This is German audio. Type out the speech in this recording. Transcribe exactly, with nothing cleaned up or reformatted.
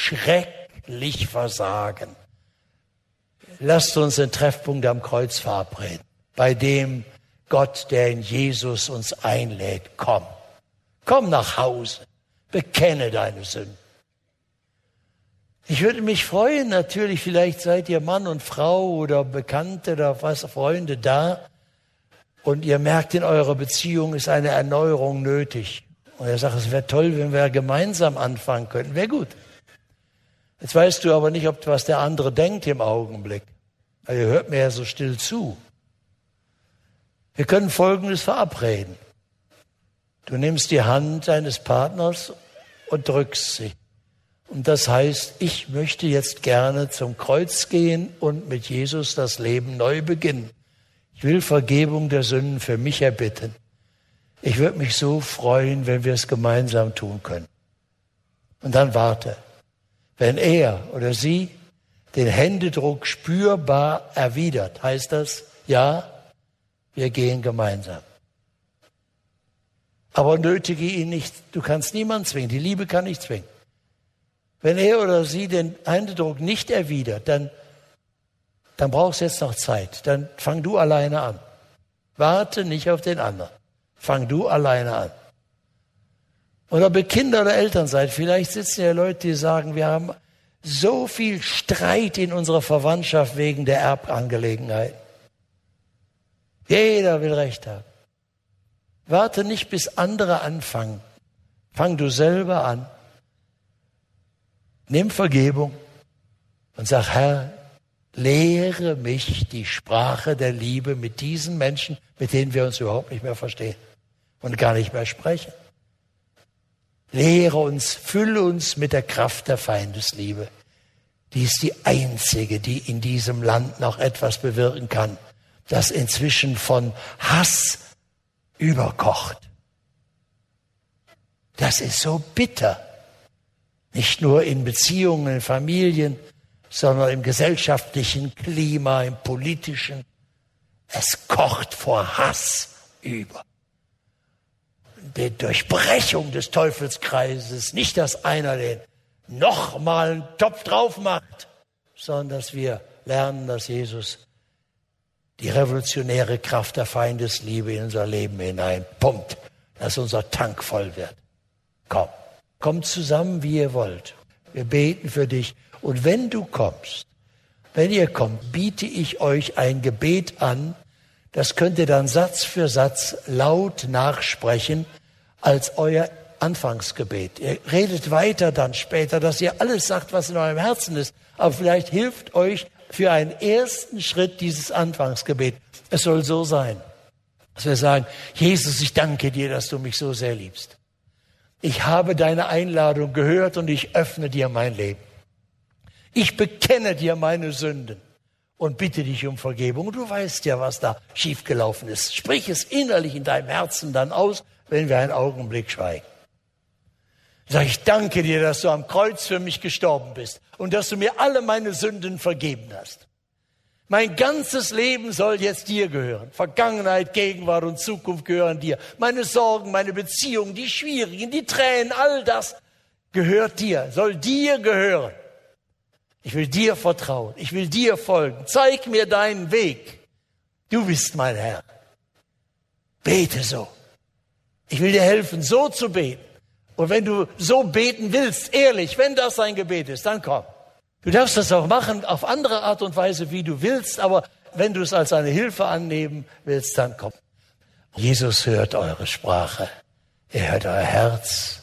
schrecklich versagen. Lasst uns den Treffpunkt am Kreuz verabreden, bei dem Gott, der in Jesus uns einlädt, komm. Komm nach Hause, bekenne deine Sünden. Ich würde mich freuen, natürlich, vielleicht seid ihr Mann und Frau oder Bekannte oder was, Freunde da und ihr merkt, in eurer Beziehung ist eine Erneuerung nötig. Und er sagt, es wäre toll, wenn wir gemeinsam anfangen könnten. Wäre gut. Jetzt weißt du aber nicht, ob was der andere denkt im Augenblick. Also ihr hört mir ja so still zu. Wir können Folgendes verabreden. Du nimmst die Hand deines Partners und drückst sie. Und das heißt, ich möchte jetzt gerne zum Kreuz gehen und mit Jesus das Leben neu beginnen. Ich will Vergebung der Sünden für mich erbitten. Ich würde mich so freuen, wenn wir es gemeinsam tun können. Und dann warte. Wenn er oder sie den Händedruck spürbar erwidert, heißt das, ja, wir gehen gemeinsam. Aber nötige ihn nicht. Du kannst niemanden zwingen. Die Liebe kann nicht zwingen. Wenn er oder sie den Händedruck nicht erwidert, dann, dann brauchst du jetzt noch Zeit. Dann fang du alleine an. Warte nicht auf den anderen. Fang du alleine an. Oder ob ihr Kinder oder Eltern seid, vielleicht sitzen ja Leute, die sagen, wir haben so viel Streit in unserer Verwandtschaft wegen der Erbangelegenheit. Jeder will Recht haben. Warte nicht, bis andere anfangen. Fang du selber an. Nimm Vergebung und sag, Herr, lehre mich die Sprache der Liebe mit diesen Menschen, mit denen wir uns überhaupt nicht mehr verstehen und gar nicht mehr sprechen. Lehre uns, fülle uns mit der Kraft der Feindesliebe. Die ist die einzige, die in diesem Land noch etwas bewirken kann, das inzwischen von Hass überkocht. Das ist so bitter. Nicht nur in Beziehungen, in Familien, sondern im gesellschaftlichen Klima, im politischen. Es kocht vor Hass über. Die Durchbrechung des Teufelskreises, nicht, dass einer den nochmal einen Topf drauf macht, sondern dass wir lernen, dass Jesus die revolutionäre Kraft der Feindesliebe in unser Leben hineinpumpt, dass unser Tank voll wird. Komm, kommt zusammen, wie ihr wollt. Wir beten für dich. Und wenn du kommst, wenn ihr kommt, biete ich euch ein Gebet an. Das könnt ihr dann Satz für Satz laut nachsprechen als euer Anfangsgebet. Ihr redet weiter dann später, dass ihr alles sagt, was in eurem Herzen ist. Aber vielleicht hilft euch für einen ersten Schritt dieses Anfangsgebet. Es soll so sein, dass wir sagen, Jesus, ich danke dir, dass du mich so sehr liebst. Ich habe deine Einladung gehört und ich öffne dir mein Leben. Ich bekenne dir meine Sünden und bitte dich um Vergebung. Du weißt ja, was da schiefgelaufen ist. Sprich es innerlich in deinem Herzen dann aus, wenn wir einen Augenblick schweigen. Sag ich, danke dir, dass du am Kreuz für mich gestorben bist und dass du mir alle meine Sünden vergeben hast. Mein ganzes Leben soll jetzt dir gehören. Vergangenheit, Gegenwart und Zukunft gehören dir. Meine Sorgen, meine Beziehungen, die schwierigen, die Tränen, all das gehört dir, soll dir gehören. Ich will dir vertrauen, ich will dir folgen. Zeig mir deinen Weg. Du bist mein Herr. Bete so. Ich will dir helfen, so zu beten. Und wenn du so beten willst, ehrlich, wenn das dein Gebet ist, dann komm. Du darfst das auch machen auf andere Art und Weise, wie du willst, aber wenn du es als eine Hilfe annehmen willst, dann komm. Jesus hört eure Sprache. Er hört euer Herz.